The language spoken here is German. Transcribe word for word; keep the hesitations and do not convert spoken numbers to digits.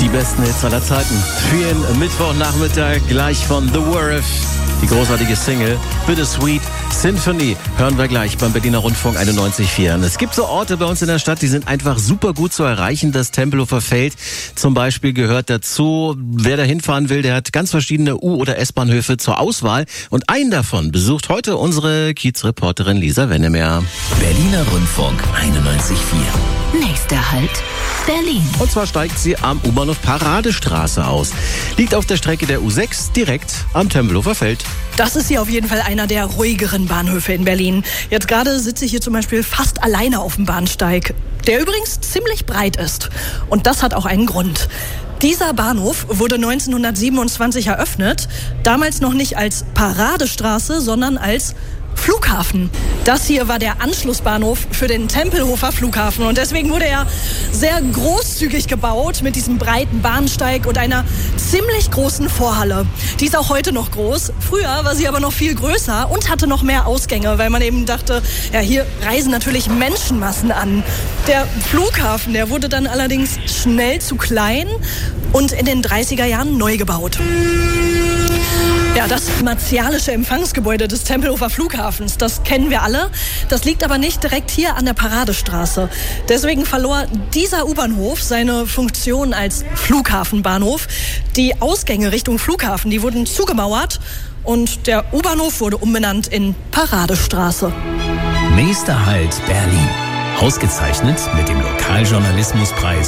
besten Hits aller Zeiten. Für Ihren Mittwochnachmittag gleich von The Wharf. Die großartige Single Bittersweet Symphony hören wir gleich beim Berliner Rundfunk einundneunzig Komma vier. Es gibt so Orte bei uns in der Stadt, die sind einfach super gut zu erreichen. Das Tempelhofer Feld zum Beispiel gehört dazu. Wer da hinfahren will, der hat ganz verschiedene U- oder S-Bahnhöfe zur Auswahl. Und einen davon besucht heute unsere Kiezreporterin Lisa Wennemer. Berliner Rundfunk einundneunzig Komma vier. Nächster Halt, Berlin. Und zwar steigt sie am U-Bahnhof Paradestraße aus. Liegt auf der Strecke der U sechs direkt am Tempelhofer Feld. Das ist hier auf jeden Fall einer der ruhigeren Bahnhöfe in Berlin. Jetzt gerade sitze ich hier zum Beispiel fast alleine auf dem Bahnsteig, der übrigens ziemlich breit ist. Und das hat auch einen Grund. Dieser Bahnhof wurde neunzehnhundertsiebenundzwanzig eröffnet, damals noch nicht als Paradestraße, sondern als Flughafen. Das hier war der Anschlussbahnhof für den Tempelhofer Flughafen und deswegen wurde er sehr großzügig gebaut mit diesem breiten Bahnsteig und einer ziemlich großen Vorhalle. Die ist auch heute noch groß. Früher war sie aber noch viel größer und hatte noch mehr Ausgänge, weil man eben dachte, ja, hier reisen natürlich Menschenmassen an. Der Flughafen, der wurde dann allerdings schnell zu klein und in den dreißiger Jahren neu gebaut. Ja, das martialische Empfangsgebäude des Tempelhofer Flughafens, das kennen wir alle. Das liegt aber nicht direkt hier an der Paradestraße. Deswegen verlor dieser U-Bahnhof seine Funktion als Flughafenbahnhof. Die Ausgänge Richtung Flughafen, die wurden zugemauert und der U-Bahnhof wurde umbenannt in Paradestraße. Nächster Halt, Berlin. Ausgezeichnet mit dem Lokaljournalismuspreis